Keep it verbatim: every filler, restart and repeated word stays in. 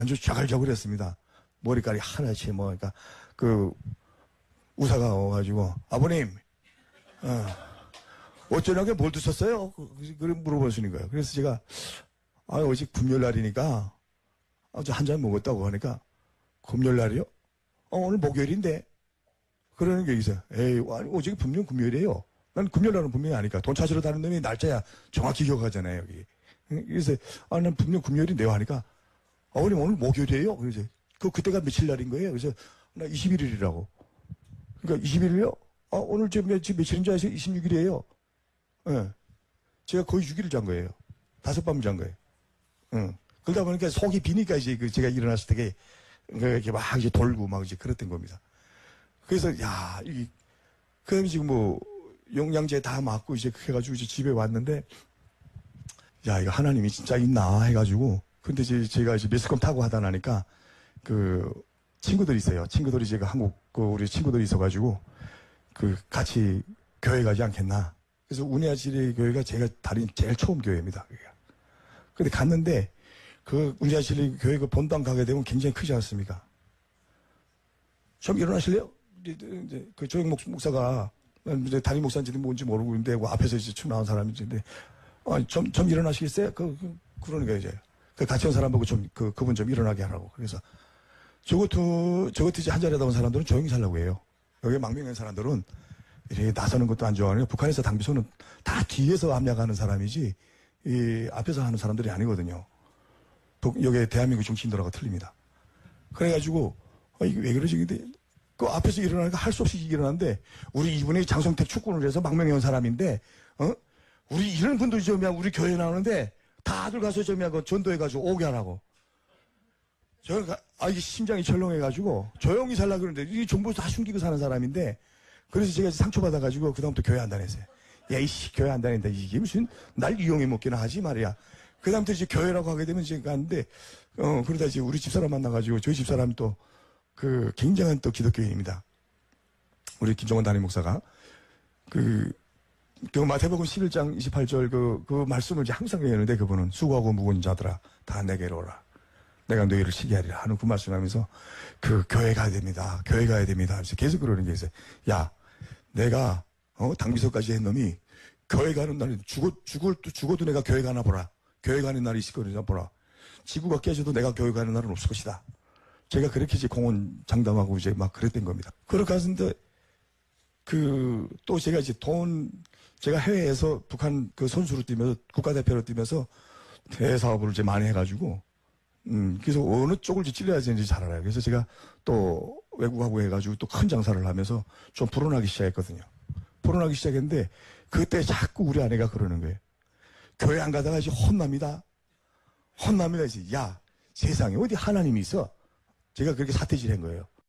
아주 자글자글했습니다. 머리카락이 하나씩 뭐, 그러니까, 그, 우사가 와가지고, 아버님, 어, 어쩌냐게 뭘 드셨어요? 그래 물어보시는 거예요. 그래서 제가, 아, 어제 금요일날이니까, 아주 한 잔 먹었다고 하니까, 금요일날이요? 어, 오늘 목요일인데? 그러는 게 있어요. 에이, 아니, 어제 분명 금요일이에요. 난 금요일날은 분명히 아니까. 돈 찾으러 다니는 놈이 날짜야 정확히 기억하잖아요, 여기. 그래서, 아, 난 분명 금요일인데요 하니까, 아버님 오늘 목요일이에요? 그래서, 그, 그때가 며칠 날인 거예요? 그래서, 나 이십일 일이라고. 그러니까 이십일 일이요? 아, 오늘 지금 며칠, 며칠인지 아세요? 이십육 일이에요. 예. 네. 제가 거의 육 일을 잔 거예요. 다섯 밤을 잔 거예요. 응. 그러다 보니까 속이 비니까 이제 그 제가 일어났을 때 이렇게 막 이제 돌고 막 이제 그랬던 겁니다. 그래서, 야, 이, 그럼 지금 뭐, 영양제 다 맞고 이제 해가지고 이제 집에 왔는데, 야, 이거 하나님이 진짜 있나 해가지고, 근데 이제 제가 이제 매스컴 타고 하다 나니까, 그, 친구들이 있어요. 친구들이 제가 한국, 그 우리 친구들이 있어가지고, 그, 같이 교회 가지 않겠나. 그래서 운야실의 교회가 제가 다닌 제일 처음 교회입니다. 그게. 근데 갔는데, 그 운야실의 교회 그 본당 가게 되면 굉장히 크지 않습니까? 좀 일어나실래요? 이제 그 조영 목사가, 이제 담임 목사인지 뭔지 모르고 있는데, 그 앞에서 이제 춤 나온 사람인데, 아, 좀, 좀 일어나시겠어요? 그, 그, 그러는 거예요, 이제. 그 같이 온 사람 보고 좀, 그, 그분 좀 일어나게 하라고. 그래서, 저것도, 저것도 이제 한 자리에 나온 사람들은 조용히 살라고 해요. 여기 망명한 사람들은 이렇게 나서는 것도 안 좋아하는, 북한에서 당비소는 다 뒤에서 압력하는 사람이지, 이, 앞에서 하는 사람들이 아니거든요. 여기 대한민국 정치인들하고 틀립니다. 그래가지고, 아, 이게 왜 그러지? 근데, 그 앞에서 일어나니까 할 수 없이 일어났는데, 우리 이분이 장성택 축구를 해서 망명해 온 사람인데, 어? 우리 이런 분들이 좀, 우리 교회에 나오는데, 다들 가서 좀, 그 전도해가지고 오게 하라고. 저는, 아, 이게 심장이 철렁해가지고, 조용히 살라고 그러는데, 이 정보 다 숨기고 사는 사람인데, 그래서 제가 상처받아가지고, 그다음부터 교회 안 다녔어요. 야, 이씨, 교회 안 다닌다. 이게 무슨, 날 이용해 먹기나 하지 말이야. 그다음부터 이제 교회라고 하게 되면 이제 가는데, 어, 그러다 이제 우리 집사람 만나가지고, 저희 집사람이 또, 그, 굉장한 또 기독교인입니다. 우리 김정원 담임 목사가. 그, 그 마태복음 십일 장 이십팔 절 그, 그 말씀을 이제 항상 해는데 그분은 수고하고 무거운 자들아, 다 내게로 오라. 내가 너희를 쉬게 하리라 하는 그 말씀 하면서 그 교회 가야 됩니다. 교회 가야 됩니다. 그래서 계속 그러는 게 있어요. 야, 내가, 어, 당비서까지 한 놈이 교회 가는 날에 죽어, 죽을, 죽어도 내가 교회 가나 보라. 교회 가는 날이 있을 거냐 보라. 지구가 깨져도 내가 교회 가는 날은 없을 것이다. 제가 그렇게 이제 공헌 장담하고 이제 막 그랬던 겁니다. 그렇게 하는데, 그, 또 제가 이제 돈, 제가 해외에서 북한 그 선수로 뛰면서, 국가대표로 뛰면서 대사업을 이제 많이 해가지고, 음, 그래서 어느 쪽을 찔러야 되는지 잘 알아요. 그래서 제가 또 외국하고 해가지고 또 큰 장사를 하면서 좀 불어나기 시작했거든요. 불어나기 시작했는데, 그때 자꾸 우리 아내가 그러는 거예요. 교회 안 가다가 이제 혼납니다. 혼납니다. 이제, 야, 세상에 어디 하나님이 있어? 제가 그렇게 사태질 한 거예요.